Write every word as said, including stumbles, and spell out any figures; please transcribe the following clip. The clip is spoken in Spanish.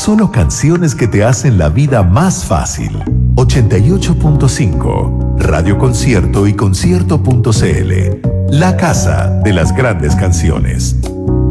solo canciones que te hacen la vida más fácil. ochenta y ocho punto cinco, Radio Concierto y concierto punto c l, la casa de las grandes canciones.